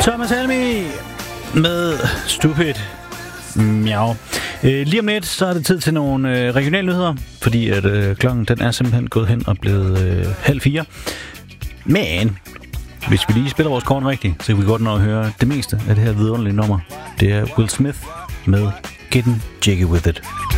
Thomas Helmi med Stupid Miau. Lige om lidt, så er det tid til nogle regionale nyheder, fordi at klokken den er simpelthen gået hen og blevet 3:30. Men hvis vi lige spiller vores kort rigtigt, så kan vi godt nå at høre det meste af det her vidunderlige nummer. Det er Will Smith med Getting Jiggy With It.